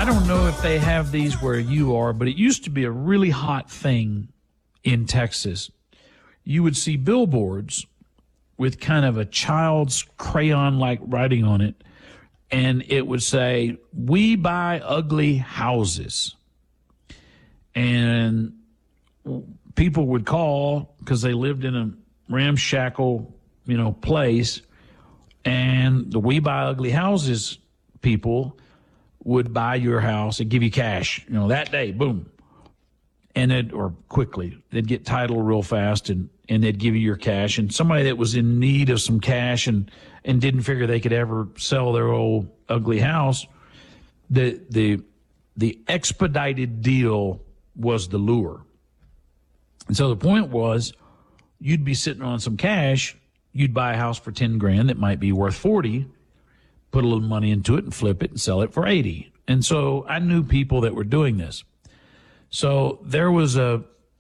don't know if they have these where you are, but it used to be a really hot thing in Texas. You would see billboards with kind of a child's crayon-like writing on it, and it would say, "We buy ugly houses." And people would call because they lived in a ramshackle, place, and the "We Buy Ugly Houses" people would buy your house and give you cash, that day, boom. Or quickly. They'd get title real fast and they'd give you your cash. And somebody that was in need of some cash and didn't figure they could ever sell their old ugly house, the expedited deal was the lure. And so the point was, you'd be sitting on some cash, you'd buy a house for 10 grand that might be worth 40, put a little money into it and flip it and sell it for 80. And so I knew people that were doing this. So there was a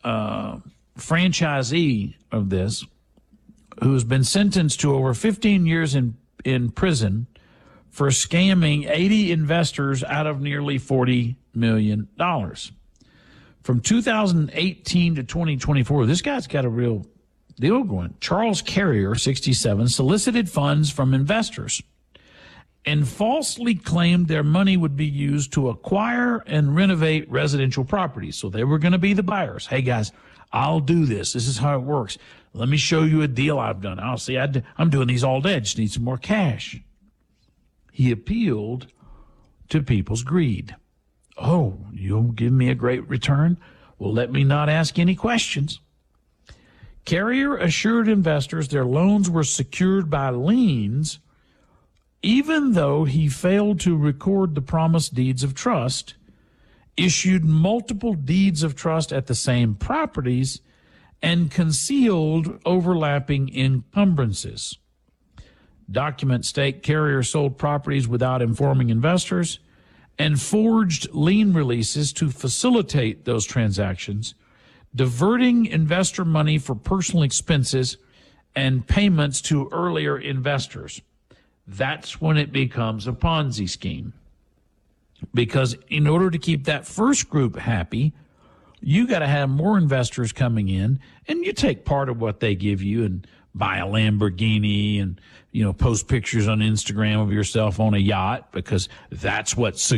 franchisee of this who's been sentenced to over 15 years in prison for scamming 80 investors out of nearly $40 million. From 2018 to 2024, this guy's got a real deal going. Charles Carrier, 67, solicited funds from investors and falsely claimed their money would be used to acquire and renovate residential properties. So they were going to be the buyers. Hey, guys, I'll do this. This is how it works. Let me show you a deal I've done. I'll see. I'm doing these all day. I just need some more cash. He appealed to people's greed. Oh, you'll give me a great return? Well, let me not ask any questions. Carrier assured investors their loans were secured by liens, even though he failed to record the promised deeds of trust, issued multiple deeds of trust at the same properties, and concealed overlapping encumbrances. Documents state Carrier sold properties without informing investors and forged lien releases to facilitate those transactions, diverting investor money for personal expenses and payments to earlier investors. That's when it becomes a Ponzi scheme. Because in order to keep that first group happy, you got to have more investors coming in, and you take part of what they give you and buy a Lamborghini and, post pictures on Instagram of yourself on a yacht, because that's what